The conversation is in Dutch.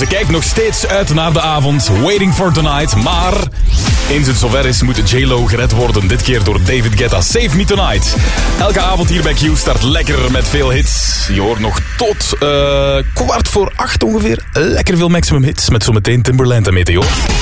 Ze kijkt nog steeds uit naar de avond. Waiting for tonight. Maar eens het zover is, moet J-Lo gered worden. Dit keer door David Guetta. Save Me Tonight. Elke avond hier bij Q start lekker met veel hits. Je hoort nog tot 7:15 ongeveer lekker veel maximum hits. Met zometeen Timberland en Meteor.